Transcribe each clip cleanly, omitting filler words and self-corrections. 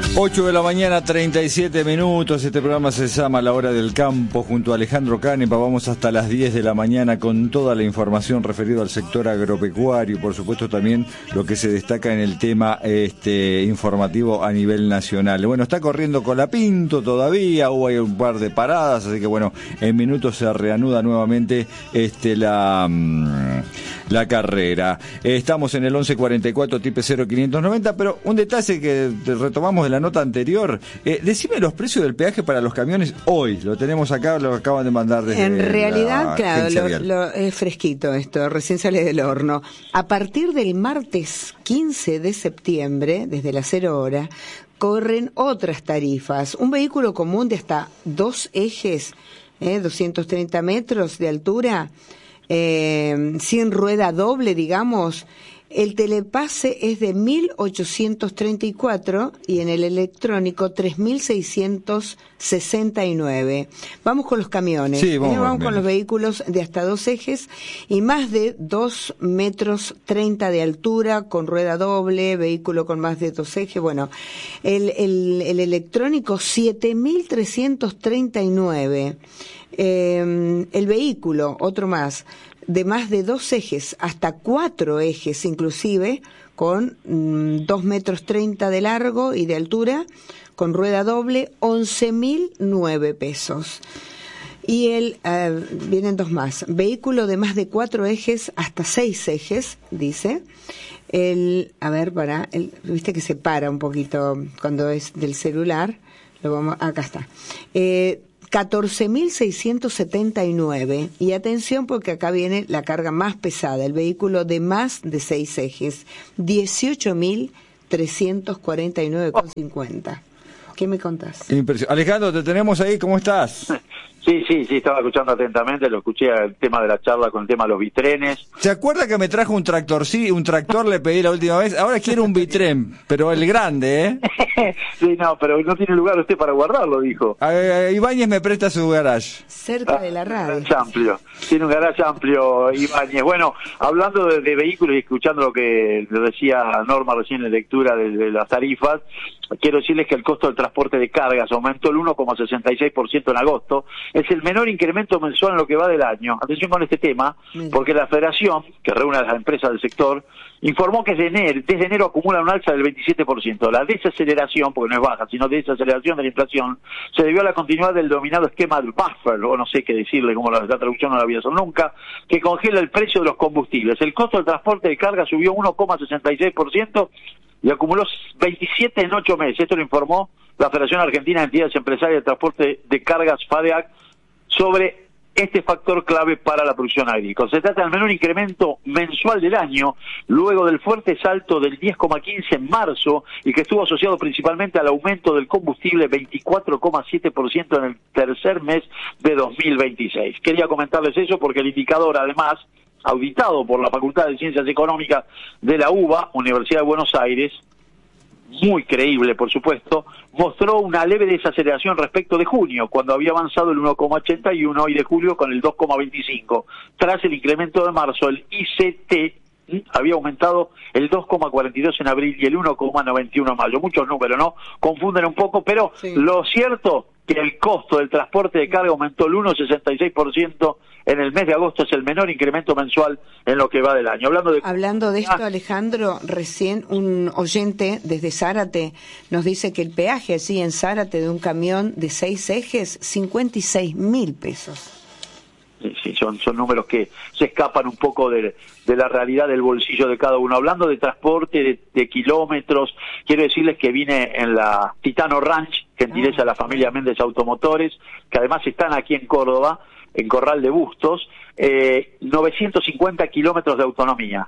8 de la mañana, 37 minutos. Este programa se llama La Hora del Campo. Junto a Alejandro Canepa vamos hasta las 10 de la mañana con toda la información referida al sector agropecuario y por supuesto también lo que se destaca en el tema informativo a nivel nacional. Bueno, está corriendo Colapinto todavía, hubo ahí un par de paradas, así que bueno, en minutos se reanuda nuevamente la carrera. Estamos en el 1144 Tipe 0590, pero un detalle que retomamos de la nota anterior, decime los precios del peaje para los camiones hoy, lo tenemos acá, lo acaban de mandar desde en realidad, claro, es fresquito esto, recién sale del horno. A partir del martes 15 de septiembre, desde las 0 horas, corren otras tarifas. Un vehículo común de hasta 2 ejes, 230 metros de altura, sin rueda doble, digamos, el telepase es de 1.834 y en el electrónico 3.669. Vamos con los camiones. Sí, vamos con los vehículos de hasta 2 ejes y más de 2 metros 30 de altura con rueda doble, vehículo con más de 2 ejes. Bueno, el electrónico 7.339. El vehículo, otro más, de más de 2 ejes, hasta 4 ejes inclusive, con 2 metros 30 de largo y de altura, con rueda doble, 11.009 pesos. Y vienen 2 más, vehículo de más de 4 ejes hasta 6 ejes, dice. Viste que se para un poquito cuando es del celular, acá está. 14.679 y atención porque acá viene la carga más pesada, el vehículo de más de 6 ejes, 18.349,50. ¿Qué me contás? Alejandro, te tenemos ahí, ¿cómo estás? Sí, estaba escuchando atentamente, lo escuché el tema de la charla con el tema de los bitrenes. ¿Se acuerda que me trajo un tractor? Sí, un tractor le pedí la última vez, ahora quiero un bitren, pero el grande, ¿eh? Sí, no, pero no tiene lugar usted para guardarlo, dijo. Ibáñez me presta su garage. Cerca de la radio. Amplio. Tiene un garage amplio, Ibáñez. Bueno, hablando de vehículos y escuchando lo que decía Norma recién en lectura de las tarifas, quiero decirles que el costo del transporte de cargas aumentó el 1,66% en agosto. Es el menor incremento mensual en lo que va del año. Atención con este tema, porque la Federación, que reúne a las empresas del sector, informó que desde enero acumula un alza del 27%. La desaceleración, porque no es baja, sino desaceleración de la inflación, se debió a la continuidad del denominado esquema del buffer, o no sé qué decirle, como la traducción no la voy a hacer nunca, que congela el precio de los combustibles. El costo del transporte de carga subió 1,66% y acumuló 27 en 8 meses. Esto lo informó la Federación Argentina de Entidades Empresarias de Transporte de Cargas, FADEAC, sobre este factor clave para la producción agrícola. Se trata del menor incremento mensual del año, luego del fuerte salto del 10,15 en marzo y que estuvo asociado principalmente al aumento del combustible 24,7% en el tercer mes de 2026. Quería comentarles eso porque el indicador, además, auditado por la Facultad de Ciencias Económicas de la UBA, Universidad de Buenos Aires, muy creíble por supuesto, mostró una leve desaceleración respecto de junio, cuando había avanzado el 1,81 y de julio con el 2,25. Tras el incremento de marzo, el ICT había aumentado el 2,42 en abril y el 1,91 en mayo. Muchos números, ¿no? Confunden un poco, pero sí. Lo cierto que el costo del transporte de carga aumentó el 1,66% en el mes de agosto, es el menor incremento mensual en lo que va del año. Hablando de esto, Alejandro, recién un oyente desde Zárate nos dice que el peaje así en Zárate de un camión de 6 ejes, 56.000 pesos. Sí, son números que se escapan un poco de la realidad del bolsillo de cada uno. Hablando de transporte, de kilómetros, quiero decirles que vine en la Titano Ranch, gentileza de la familia Méndez Automotores, que además están aquí en Córdoba, en Corral de Bustos, 950 kilómetros de autonomía.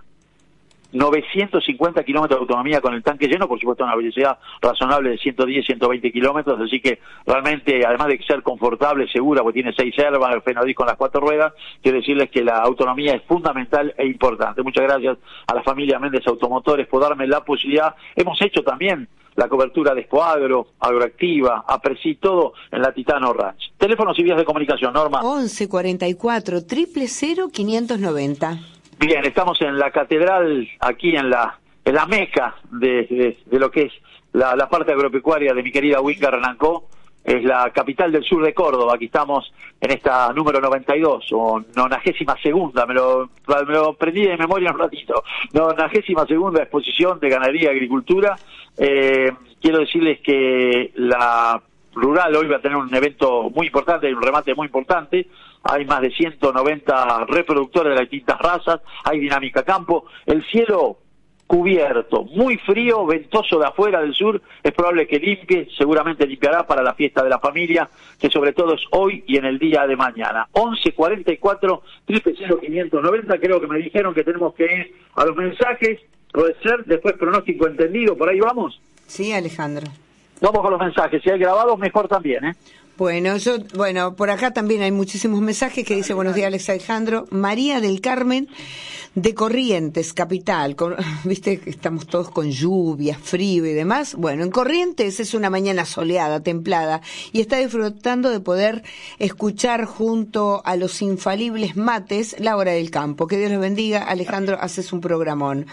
950 kilómetros de autonomía con el tanque lleno, por supuesto una velocidad razonable de 110, 120 kilómetros, así que realmente, además de ser confortable, segura, porque tiene 6 airbags, freno disco con las 4 ruedas, quiero decirles que la autonomía es fundamental e importante. Muchas gracias a la familia Méndez Automotores por darme la posibilidad. Hemos hecho también la cobertura de Expoagro, Agroactiva, Apreci, todo en la Titano Ranch. Teléfonos y vías de comunicación, Norma. 11 44 000 590. Bien, estamos en la catedral, aquí en la meca de lo que es la parte agropecuaria de mi querida Winca Renancó. Es la capital del sur de Córdoba. Aquí estamos en esta número 92 o 92ª, me lo aprendí de memoria un ratito, 92ª exposición de ganadería y agricultura. Quiero decirles que la rural hoy va a tener un evento muy importante, un remate muy importante. Hay más de 190 reproductores de las distintas razas, hay dinámica campo, el cielo cubierto, muy frío, ventoso de afuera del sur, es probable que limpie, seguramente limpiará para la fiesta de la familia, que sobre todo es hoy y en el día de mañana. 1144 590, creo que me dijeron que tenemos que ir a los mensajes, puede ser, después pronóstico entendido, por ahí vamos. Sí, Alejandro. Vamos con los mensajes, si hay grabados mejor también, ¿eh? Bueno, por acá también hay muchísimos mensajes que dice: buenos días, Alejandro. María del Carmen de Corrientes, capital. Viste que estamos todos con lluvia, frío y demás. Bueno, en Corrientes es una mañana soleada, templada, y está disfrutando de poder escuchar junto a los infalibles mates La Hora del Campo. Que Dios los bendiga. Alejandro, haces un programón.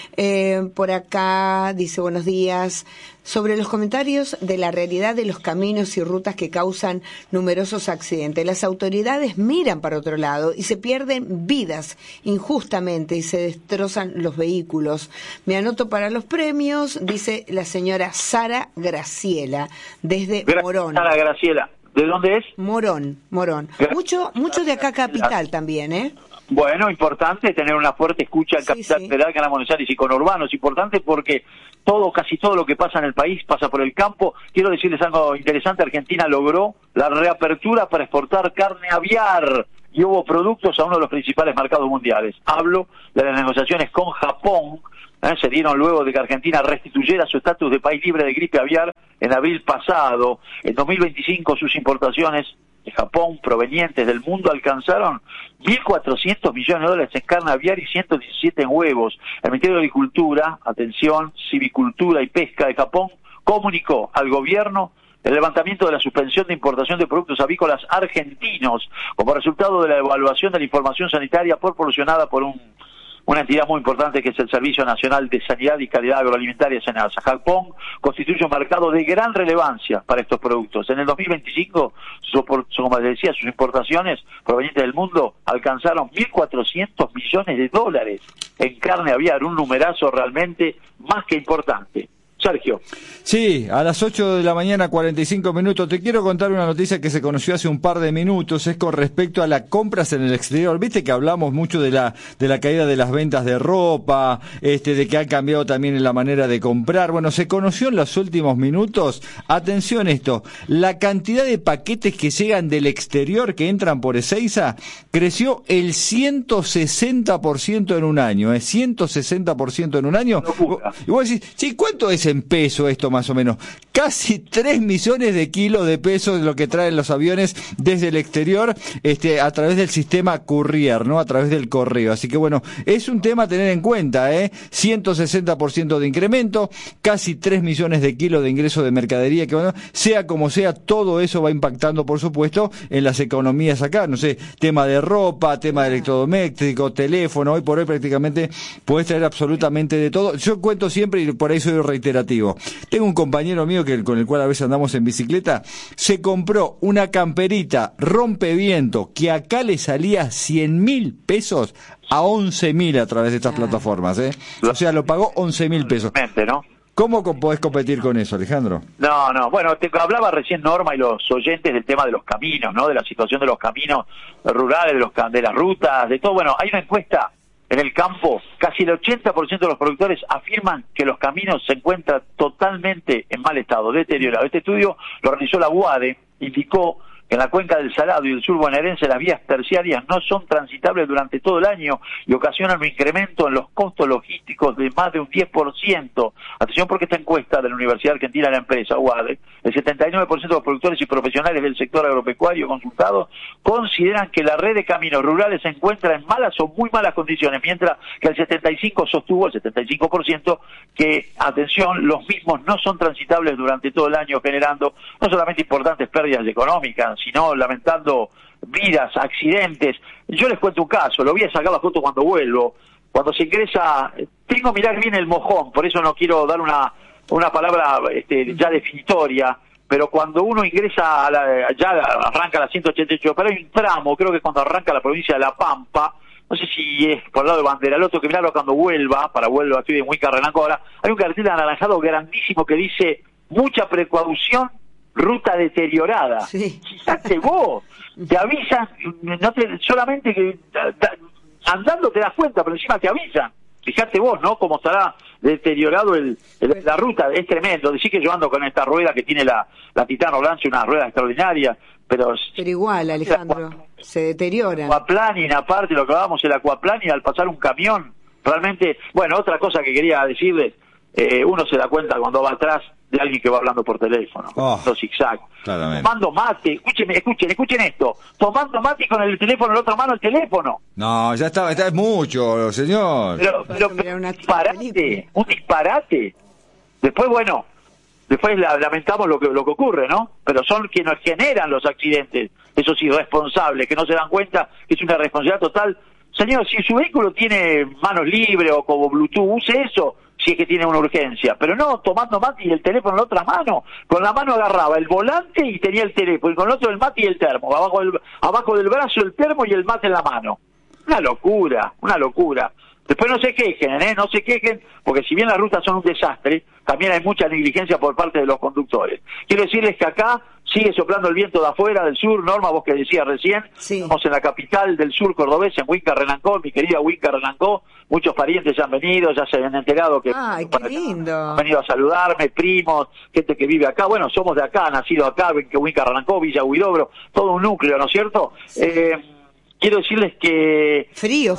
Por acá dice: buenos días. Sobre los comentarios de la realidad de los caminos y rutas que causan numerosos accidentes. Las autoridades miran para otro lado y se pierden vidas injustamente y se destrozan los vehículos. Me anoto para los premios, dice la señora Sara Graciela, desde Morón. Sara Graciela, ¿de dónde es? Morón. Mucho de acá capital también, ¿eh? Bueno, importante tener una fuerte escucha en Capital Federal, Canal Buenos Aires y conurbanos. Importante porque casi todo lo que pasa en el país pasa por el campo. Quiero decirles algo interesante: Argentina logró la reapertura para exportar carne aviar y hubo productos a uno de los principales mercados mundiales. Hablo de las negociaciones con Japón. Se dieron luego de que Argentina restituyera su estatus de país libre de gripe aviar en abril pasado. En 2025 sus importaciones de Japón provenientes del mundo alcanzaron 1.400 millones de dólares en carne aviar y 117 en huevos. El Ministerio de Agricultura, atención, Silvicultura y Pesca de Japón comunicó al gobierno el levantamiento de la suspensión de importación de productos avícolas argentinos como resultado de la evaluación de la información sanitaria proporcionada por una entidad muy importante que es el Servicio Nacional de Sanidad y Calidad Agroalimentaria, SENASA. Japón constituye un mercado de gran relevancia para estos productos. En el 2025, como les decía, sus importaciones provenientes del mundo alcanzaron 1.400 millones de dólares en carne aviar, un numerazo realmente más que importante. Sergio. Sí, a las 8 de la mañana, 45 minutos. Te quiero contar una noticia que se conoció hace un par de minutos. Es con respecto a las compras en el exterior. Viste que hablamos mucho de la caída de las ventas de ropa, de que han cambiado también la manera de comprar. Bueno, se conoció en los últimos minutos, atención esto, la cantidad de paquetes que llegan del exterior, que entran por Ezeiza, creció el 160% en un año. 160% en un año. Y vos decís, sí, ¿cuánto es en peso esto más o menos? Casi 3 millones de kilos de peso es lo que traen los aviones desde el exterior, a través del sistema courier, ¿no? A través del correo. Así que bueno, es un tema a tener en cuenta, 160% de incremento, casi 3 millones de kilos de ingreso de mercadería, que bueno, sea como sea, todo eso va impactando, por supuesto, en las economías acá, no sé, tema de ropa, tema de electrodoméstico, teléfono, hoy por hoy prácticamente puedes traer absolutamente de todo. Yo cuento siempre, y por ahí soy reiterativo, tengo un compañero mío con el cual a veces andamos en bicicleta, se compró una camperita rompeviento que acá le salía 100.000 pesos a 11.000 a través de estas plataformas, O sea, lo pagó 11.000 pesos. ¿No? ¿Cómo podés competir con eso, Alejandro? No, bueno, te hablaba recién Norma y los oyentes del tema de los caminos, ¿no? De la situación de los caminos rurales, de las rutas, de todo. Bueno, hay una encuesta en el campo, casi el 80% de los productores afirman que los caminos se encuentran totalmente en mal estado, deteriorado. Este estudio lo realizó la UADE, indicó que en la cuenca del Salado y el sur bonaerense las vías terciarias no son transitables durante todo el año y ocasionan un incremento en los costos logísticos de más de un 10%. Atención, porque esta encuesta de la Universidad Argentina de la Empresa, UADE, el 79% de los productores y profesionales del sector agropecuario consultados consideran que la red de caminos rurales se encuentra en malas o muy malas condiciones, mientras que el 75% que, atención, los mismos no son transitables durante todo el año, generando no solamente importantes pérdidas económicas, sino lamentando vidas, accidentes. Yo les cuento un caso, lo voy a sacar la foto cuando vuelvo. Cuando se ingresa, tengo que mirar bien el mojón, por eso no quiero dar una una palabra ya definitoria, pero cuando uno ingresa ya arranca la 188, pero hay un tramo, creo que cuando arranca la provincia de La Pampa, no sé si es por el lado de Banderaloto, que mirarlo cuando vuelva, estoy de Huinca Renacó ahora, hay un cartel anaranjado grandísimo que dice, mucha precaución, ruta deteriorada. Sí. Fíjate vos, te avisan, solamente que andando te das cuenta, pero encima te avisan. Fíjate vos, ¿no? Cómo estará deteriorado la ruta, es tremendo. Decir que yo ando con esta rueda que tiene la Titano Lance, una rueda extraordinaria, pero igual, Alejandro, se deteriora. Aquaplaning, aparte, lo que hablábamos, el aquaplaning, al pasar un camión, realmente, bueno, otra cosa que quería decirles, uno se da cuenta cuando va atrás de alguien que va hablando por teléfono, zigzag, tomando mate, escuchen esto, tomando mate y con el teléfono en la otra mano el teléfono. No, ya está, es mucho, señor. Pero un disparate. Después, bueno, lamentamos lo que ocurre, ¿no? Pero son quienes generan los accidentes, esos irresponsables, que no se dan cuenta que es una responsabilidad total. Señor, si su vehículo tiene manos libres o como Bluetooth, use eso, si es que tiene una urgencia, pero no tomando mate y el teléfono en la otra mano. Con la mano agarraba el volante y tenía el teléfono, y con el otro el mate y el termo, abajo del brazo el termo y el mate en la mano. Una locura. Después no se quejen, porque si bien las rutas son un desastre, también hay mucha negligencia por parte de los conductores. Quiero decirles que acá sigue soplando el viento de afuera, del sur. Norma, vos que decías recién, estamos en la capital del sur cordobés, en Huinca Renancó, mi querida Huinca Renancó. Muchos parientes ya han venido, ya se han enterado que qué lindo. Han venido a saludarme, primos, gente que vive acá. Bueno, somos de acá, nacido acá, Huinca Renancó, Villa Huidobro, todo un núcleo, ¿no es cierto? Sí. Quiero decirles que... Frío.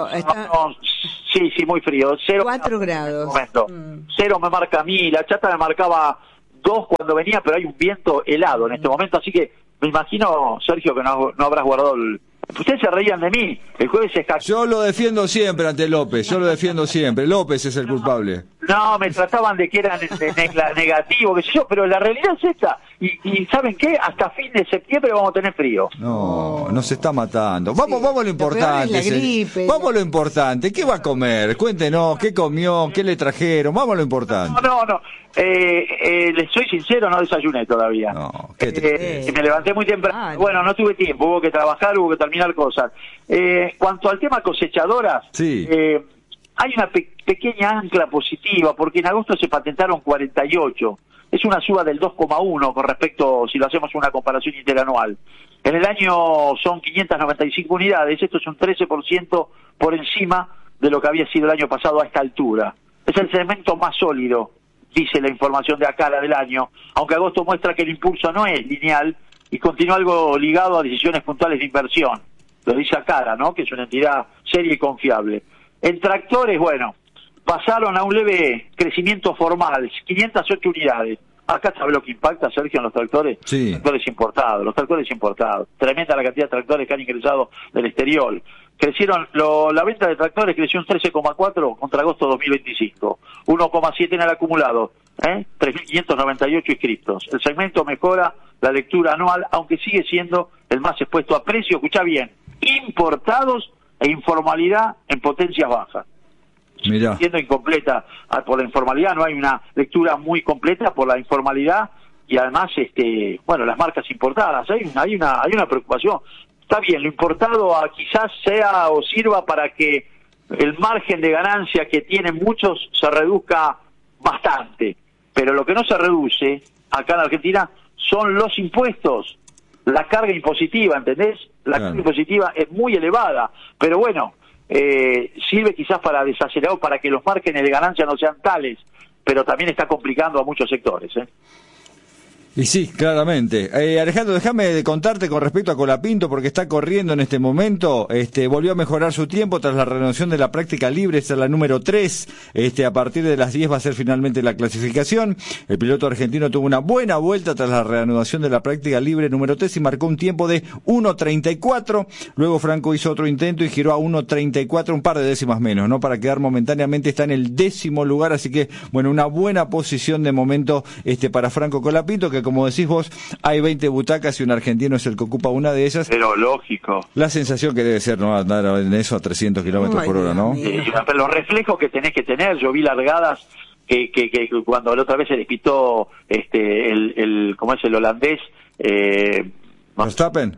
Sí, muy frío. 4 grados. Cero me marca a mí, la chata me marcaba 2 cuando venía, pero hay un viento helado en este momento, así que me imagino, Sergio, que no habrás guardado el... Ustedes se reían de mí, el jueves es... Yo lo defiendo siempre ante López, López es el culpable. No, me trataban de que era negativo, qué sé yo, pero la realidad es esta. Y ¿saben qué? Hasta fin de septiembre vamos a tener frío. No, nos está matando. Vamos a lo importante. Vamos a lo importante. ¿Qué va a comer? Cuéntenos, ¿qué comió? ¿Qué le trajeron? Vamos a lo importante. No. Les soy sincero, no desayuné todavía. Me levanté muy temprano. Bueno, no tuve tiempo, hubo que trabajar, hubo que terminar cosas. Cuanto al tema cosechadoras, hay una pequeña ancla positiva, porque en agosto se patentaron 48. Es una suba del 2,1 con respecto, si lo hacemos una comparación interanual. En el año son 595 unidades, esto es un 13% por encima de lo que había sido el año pasado a esta altura. Es el segmento más sólido, dice la información de acá, la del año, aunque agosto muestra que el impulso no es lineal y continúa algo ligado a decisiones puntuales de inversión. Lo dice Acara, ¿no? Que es una entidad seria y confiable. En tractores, bueno, pasaron a un leve crecimiento formal, 508 unidades. Acá sabe lo que impacta, Sergio, en los tractores. Sí. Los tractores importados. Tremenda la cantidad de tractores que han ingresado del exterior. Crecieron, la venta de tractores creció un 13,4 contra agosto de 2025. 1,7 en el acumulado. 3.598 inscriptos. El segmento mejora la lectura anual, aunque sigue siendo el más expuesto a precio, escuchá bien, importados e informalidad en potencias bajas. Mirá. Siendo incompleta por la informalidad, no hay una lectura muy completa por la informalidad y además, las marcas importadas. Hay una preocupación. Está bien, lo importado quizás sea o sirva para que el margen de ganancia que tienen muchos se reduzca bastante, pero lo que no se reduce acá en Argentina son los impuestos, la carga impositiva, ¿entendés? La carga impositiva es muy elevada, pero bueno, sirve quizás para desacelerar o para que los márgenes de ganancia no sean tales, pero también está complicando a muchos sectores, Y sí, claramente. Alejandro, déjame contarte con respecto a Colapinto, porque está corriendo en este momento, volvió a mejorar su tiempo tras la renovación de la práctica libre, esta es la número 3, a partir de las 10 va a ser finalmente la clasificación. El piloto argentino tuvo una buena vuelta tras la reanudación de la práctica libre número 3 y marcó un tiempo de 1.34, luego Franco hizo otro intento y giró a 1.34, un par de décimas menos, ¿no? Para quedar momentáneamente, está en el 10º lugar, así que, bueno, una buena posición de momento, para Franco Colapinto, que como decís vos, hay 20 butacas y un argentino es el que ocupa una de ellas. Pero lógico. La sensación que debe ser, ¿no? Andar en eso a 300 kilómetros por hora, ¿no? Pero los reflejos que tenés que tener, yo vi largadas que cuando la otra vez se despistó ¿cómo es el holandés? Verstappen,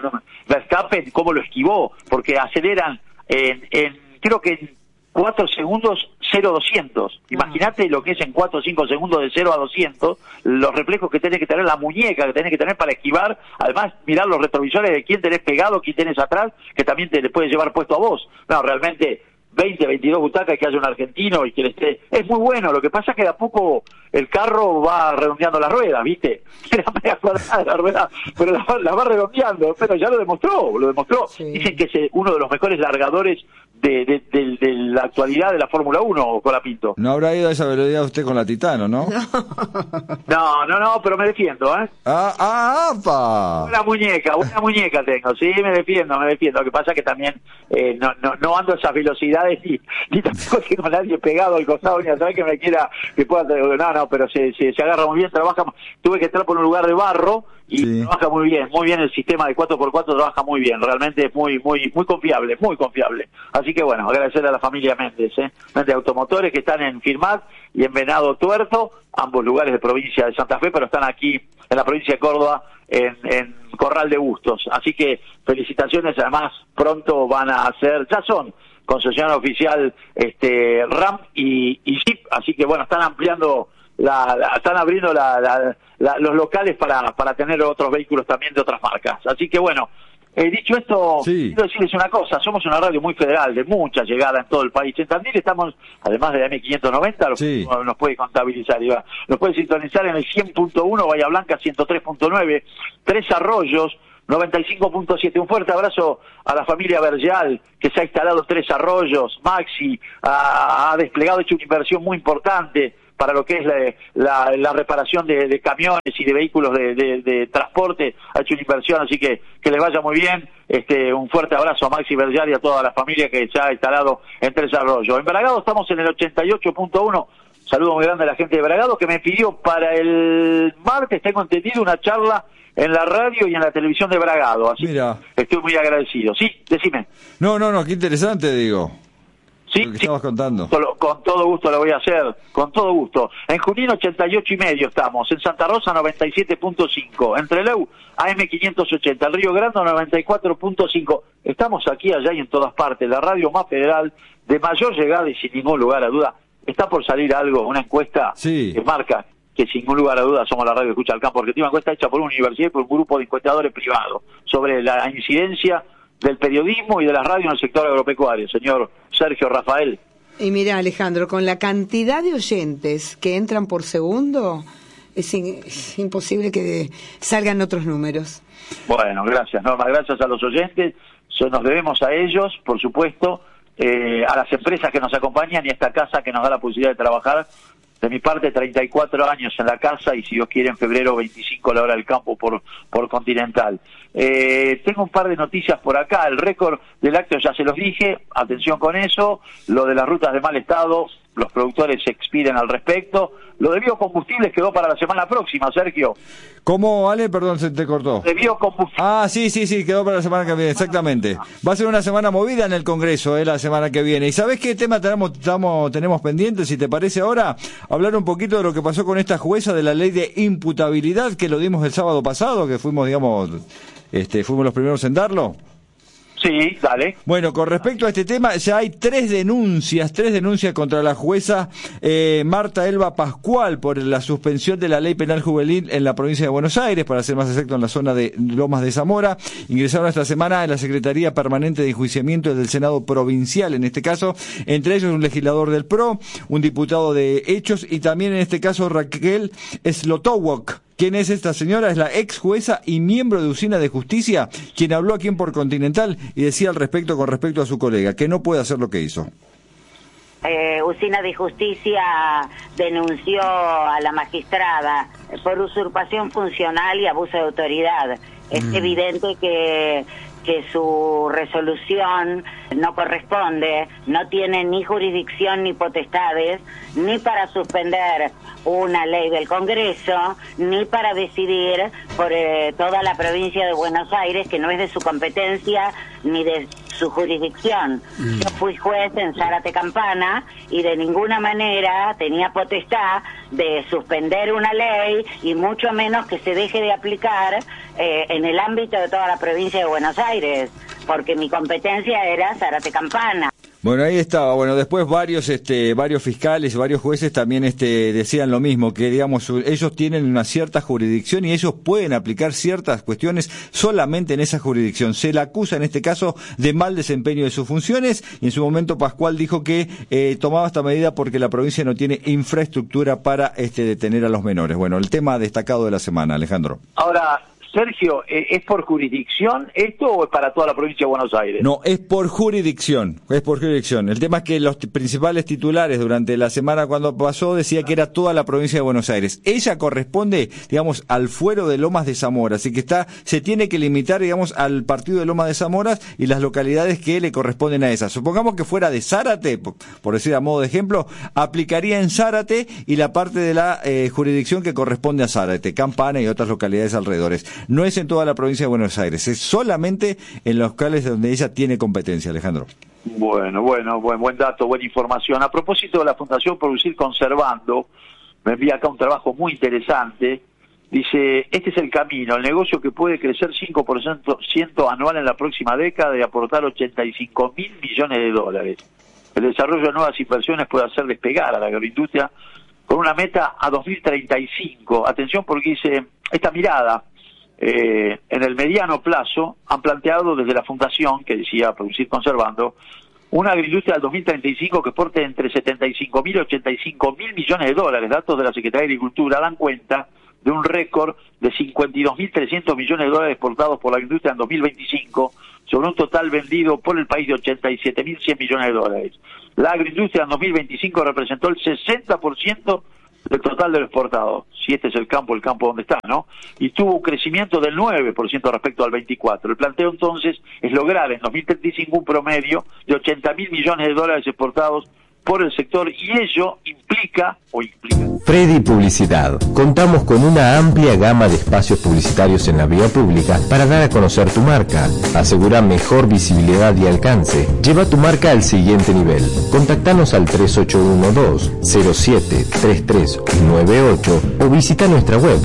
cómo lo esquivó, porque aceleran creo que en 4 segundos 0-200. Imagínate lo que es en 4 o 5 segundos de 0 a 200, los reflejos que tenés que tener, la muñeca que tenés que tener para esquivar, además mirar los retrovisores de quién tenés pegado, quién tenés atrás, que también te le puede llevar puesto a vos. No, realmente 20, 22 butacas, que haya un argentino y que le esté... Es muy bueno, lo que pasa es que de a poco el carro va redondeando las ruedas, ¿viste? Era media cuadrada la rueda, pero la va redondeando, pero ya lo demostró. Sí. Dicen que es uno de los mejores largadores de la actualidad de la Fórmula 1, Colapinto. No habrá ido a esa velocidad usted con la Titano, ¿no? No, pero me defiendo, ¿eh? ¡Apa! Buena muñeca tengo, sí, me defiendo. Lo que pasa es que también no ando a esas velocidades ni tampoco tengo a nadie pegado al costado ni atrás que pueda... No, pero se agarra muy bien, trabaja... Tuve que entrar por un lugar de barro y sí, trabaja muy bien el sistema de 4x4 trabaja muy bien, realmente es muy confiable, así que bueno, agradecerle a la familia Méndez, Méndez Automotores, que están en Firmat y en Venado Tuerto, ambos lugares de provincia de Santa Fe, pero están aquí en la provincia de Córdoba, en Corral de Bustos, así que felicitaciones, además pronto van a ser, ya son concesionario oficial RAM y Jeep, así que bueno, están ampliando están abriendo los locales para tener otros vehículos también de otras marcas. Así que bueno, dicho esto, sí, quiero decirles una cosa, somos una radio muy federal, de mucha llegada en todo el país. En Tandil estamos, además de la M590, sí, nos puede contabilizar, nos puede sintonizar en el 100.1, Bahía Blanca 103.9, Tres Arroyos 95.7. Un fuerte abrazo a la familia Bergeal, que se ha instalado Tres Arroyos. Maxi ha desplegado, hecho una inversión muy importante para lo que es la reparación de camiones y de vehículos de transporte, ha hecho una inversión, así que les vaya muy bien. Un fuerte abrazo a Maxi Bergiar y a toda la familia que se ha instalado en Tres Arroyos. En Bragado estamos en el 88.1. Saludo muy grande a la gente de Bragado, que me pidió para el martes, tengo entendido, una charla en la radio y en la televisión de Bragado, así que estoy muy agradecido. Sí, decime. No, qué interesante, digo. Sí, lo que estabas contando. Con todo gusto lo voy a hacer, con todo gusto. En Junín 88,5 estamos, en Santa Rosa 97.5, en Trelew AM 580, en Río Grande 94.5. Estamos aquí, allá y en todas partes, la radio más federal, de mayor llegada y sin ningún lugar a duda. Está por salir algo, una encuesta que marca que sin ningún lugar a duda somos la radio que escucha al campo argentino, una encuesta hecha por una universidad y por un grupo de encuestadores privados sobre la incidencia del periodismo y de la radio en el sector agropecuario, señor Sergio Rafael. Y mira, Alejandro, con la cantidad de oyentes que entran por segundo, es imposible que salgan otros números. Bueno, gracias, Norma, gracias a los oyentes, nos debemos a ellos, por supuesto, a las empresas que nos acompañan y a esta casa que nos da la posibilidad de trabajar. De mi parte, 34 años en la casa y, si Dios quiere, en febrero 25 la hora del campo por Continental. Tengo un par de noticias por acá. El récord del lácteo ya se los dije, atención con eso. Lo de las rutas de mal estado, los productores se expiden al respecto. Lo de biocombustibles quedó para la semana próxima, Sergio. ¿Cómo, Ale? Perdón, se te cortó. De biocombustibles. Sí, quedó para la semana que viene, exactamente. Va a ser una semana movida en el Congreso, la semana que viene. ¿Y sabés qué tema tenemos pendiente, si te parece ahora? Hablar un poquito de lo que pasó con esta jueza de la ley de imputabilidad, que lo dimos el sábado pasado, que fuimos, fuimos los primeros en darlo. Sí, dale. Bueno, con respecto a este tema, ya hay tres denuncias contra la jueza Marta Elba Pascual por la suspensión de la ley penal juvenil en la provincia de Buenos Aires, para ser más exacto en la zona de Lomas de Zamora. Ingresaron esta semana en la Secretaría Permanente de Enjuiciamiento del Senado Provincial, en este caso, entre ellos un legislador del PRO, un diputado de Hechos y también en este caso Raquel Slotowok. ¿Quién es esta señora? Es la ex jueza y miembro de Usina de Justicia, quien habló aquí en Por Continental y decía con respecto a su colega, que no puede hacer lo que hizo. Usina de Justicia denunció a la magistrada por usurpación funcional y abuso de autoridad. Es evidente que su resolución no corresponde, no tiene ni jurisdicción ni potestades, ni para suspender una ley del Congreso, ni para decidir por toda la provincia de Buenos Aires, que no es de su competencia ni de su jurisdicción. Yo fui juez en Zárate Campana y de ninguna manera tenía potestad de suspender una ley y mucho menos que se deje de aplicar en el ámbito de toda la provincia de Buenos Aires, porque mi competencia era Zárate Campana. Bueno, ahí estaba. Bueno, después varios fiscales, varios jueces también decían lo mismo, que digamos ellos tienen una cierta jurisdicción y ellos pueden aplicar ciertas cuestiones solamente en esa jurisdicción. Se le acusa en este caso de mal desempeño de sus funciones y en su momento Pascual dijo que tomaba esta medida porque la provincia no tiene infraestructura para detener a los menores. Bueno, el tema destacado de la semana, Alejandro. Ahora, Sergio, ¿es por jurisdicción esto o es para toda la provincia de Buenos Aires? No, es por jurisdicción, El tema es que los principales titulares durante la semana cuando pasó decía que era toda la provincia de Buenos Aires. Ella corresponde, digamos, al fuero de Lomas de Zamora, así que se tiene que limitar, digamos, al partido de Lomas de Zamora y las localidades que le corresponden a esas. Supongamos que fuera de Zárate, por decir a modo de ejemplo, aplicaría en Zárate y la parte de la jurisdicción que corresponde a Zárate, Campana y otras localidades alrededores. No es en toda la provincia de Buenos Aires, es solamente en los locales donde ella tiene competencia, Alejandro. Bueno, buen dato, buena información. A propósito de la Fundación Producir Conservando, me envía acá un trabajo muy interesante. Dice, este es el camino, el negocio que puede crecer 5% anual en la próxima década y aportar 85.000 millones de dólares. El desarrollo de nuevas inversiones puede hacer despegar a la agroindustria con una meta a 2035. Atención porque dice, esta mirada en el mediano plazo han planteado desde la Fundación, que decía Producir Conservando, una agroindustria del 2035 que porte entre 75.000 y 85.000 millones de dólares. Datos de la Secretaría de Agricultura dan cuenta de un récord de 52.300 millones de dólares exportados por la industria en 2025, sobre un total vendido por el país de 87.100 millones de dólares. La agroindustria en 2025 representó el 60% del total de lo exportado. Si este es el campo donde está, ¿no? Y tuvo un crecimiento del 9% respecto al 24. El planteo entonces es lograr en 2035 un promedio de 80.000 millones de dólares exportados por el sector y ello implica. Freddy Publicidad. Contamos con una amplia gama de espacios publicitarios en la vía pública para dar a conocer tu marca. Asegura mejor visibilidad y alcance. Lleva tu marca al siguiente nivel. Contactanos al 3812-073398 o visita nuestra web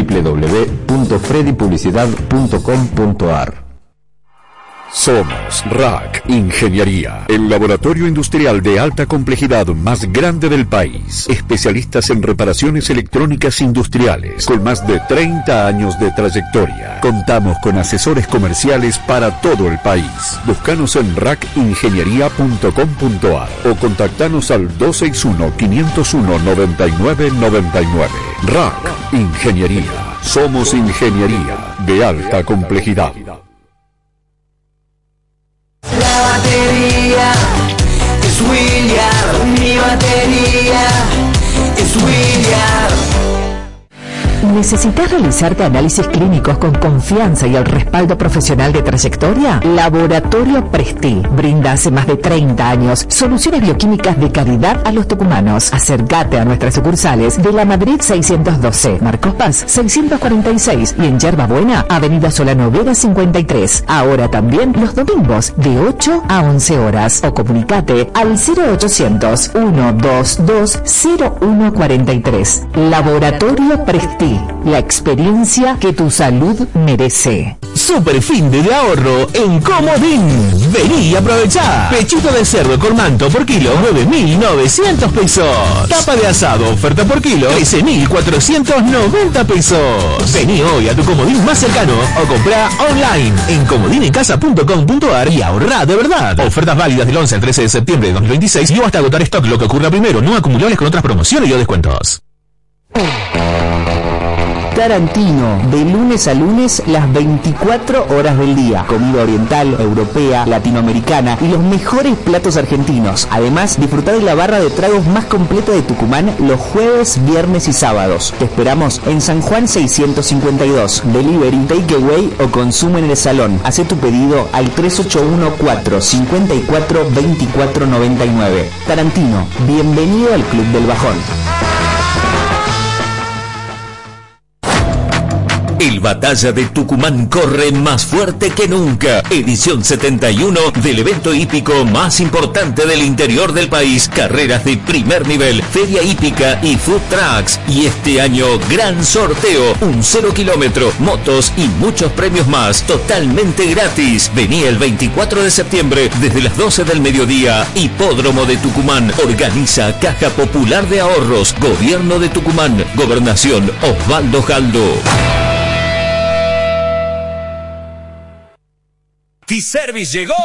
www.freddypublicidad.com.ar. Somos RAC Ingeniería, el laboratorio industrial de alta complejidad más grande del país. Especialistas en reparaciones electrónicas industriales, con más de 30 años de trayectoria. Contamos con asesores comerciales para todo el país. Búscanos en racingeniería.com.ar o contactanos al 261-501-9999. RAC Ingeniería. Somos ingeniería de alta complejidad. La batería es William, mi batería es William. ¿Necesitas realizarte análisis clínicos con confianza y el respaldo profesional de trayectoria? Laboratorio Presti brinda hace más de 30 años soluciones bioquímicas de calidad a los tucumanos. Acércate a nuestras sucursales de La Madrid 612, Marcos Paz 646 y en Yerba Buena, Avenida Solano Vera 53. Ahora también los domingos de 8 a 11 horas o comunicate al 0800-122-0143. Laboratorio Presti. La experiencia que tu salud merece. Super fin de ahorro en Comodín. Vení y aprovechá. Pechito de cerdo con manto por kilo, 9.900 pesos. Tapa de asado, oferta por kilo, 13.490 pesos. Vení hoy a tu Comodín más cercano o comprá online en comodinencasa.com.ar y ahorrá de verdad. Ofertas válidas del 11 al 13 de septiembre de 2026 y hasta agotar stock, lo que ocurra primero, no acumulables con otras promociones y o descuentos. Tarantino, de lunes a lunes, las 24 horas del día. Comida oriental, europea, latinoamericana y los mejores platos argentinos. Además, disfrutar de la barra de tragos más completa de Tucumán los jueves, viernes y sábados. Te esperamos en San Juan 652. Delivery, takeaway o consumo en el salón. Haz tu pedido al 3814-54-2499. Tarantino, bienvenido al Club del Bajón. El Batalla de Tucumán corre más fuerte que nunca. Edición 71 del evento hípico más importante del interior del país. Carreras de primer nivel, feria hípica y food trucks. Y este año, gran sorteo, un 0 kilómetro, motos y muchos premios más, totalmente gratis. Vení el 24 de septiembre desde las 12 del mediodía. Hipódromo de Tucumán. Organiza Caja Popular de Ahorros. Gobierno de Tucumán. Gobernación Osvaldo Jaldo. T-Service llegó